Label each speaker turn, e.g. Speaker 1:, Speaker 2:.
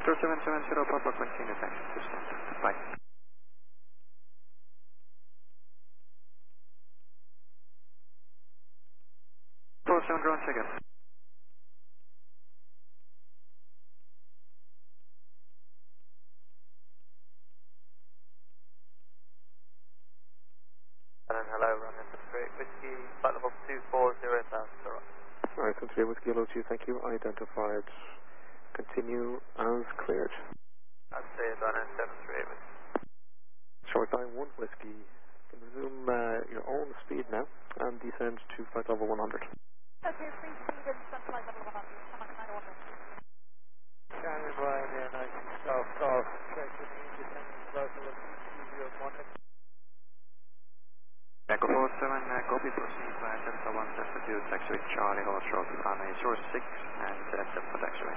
Speaker 1: 770 Papa, continue taxi to Stanford. Bye. 47 ground check in.
Speaker 2: Hello, running the straight whiskey, flight level 240 thousand.
Speaker 3: Alright, Country Whiskey Yellow 2, thank you. Identified. Continue as cleared.
Speaker 2: I'd say it's on 738 whiskey.
Speaker 3: Short line 1 Whiskey. You can resume your own speed now and descend to flight level 100.
Speaker 4: Okay, free speed and sun flight level 100. How much can I order?
Speaker 2: Shannon Ryanair 90 Golf Golf, check with me, descending flight level 201.
Speaker 1: Echo 47, copy, proceed via Delta 1, Delta 2, taxi with Charlie, Horse Road, runway 06, and set for taxi.